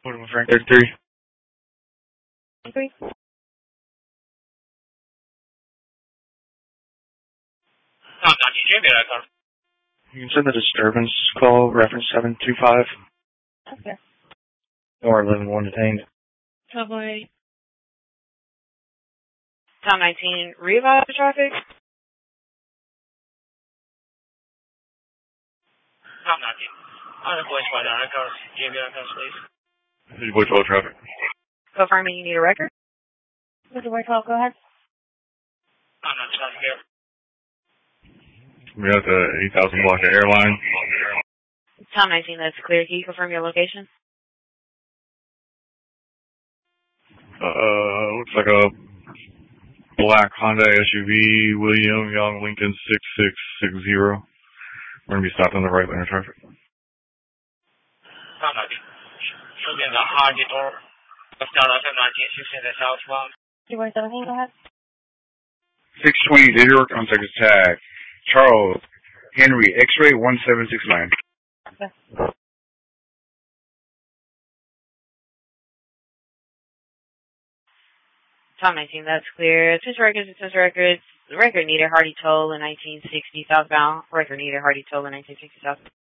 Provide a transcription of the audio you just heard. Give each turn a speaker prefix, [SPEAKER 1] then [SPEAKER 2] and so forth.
[SPEAKER 1] What am I, Frank? 33.
[SPEAKER 2] Three.
[SPEAKER 1] You can send the disturbance call, reference 725.
[SPEAKER 2] Okay.
[SPEAKER 1] Or 11-1 detained.
[SPEAKER 2] Subway. Tom 19, revive the traffic.
[SPEAKER 3] Tom 19. On the voice by down, I got JB on coast, please.
[SPEAKER 1] This is Voice traffic.
[SPEAKER 2] Confirming you need a record. Mr. Whitehall, go ahead.
[SPEAKER 3] I'm not trying to hear.
[SPEAKER 1] We got the 8,000 block of airline.
[SPEAKER 2] Tom 19, that's clear. Can you confirm your location?
[SPEAKER 1] Looks like a black Honda SUV, William Young Lincoln 6660. We're going to be stopped on the right lane of traffic.
[SPEAKER 3] Tom 19. Should be in the Hardy door. Down on 719, 16 the southbound.
[SPEAKER 2] 217, go ahead.
[SPEAKER 4] 620 New York on Texas tag. Charles Henry X-ray 1769.
[SPEAKER 2] Okay. Tom 19, that's clear. Twist records. The record needed Hardy toll in 1960 southbound. Record needed Hardy toll in 1960 southbound.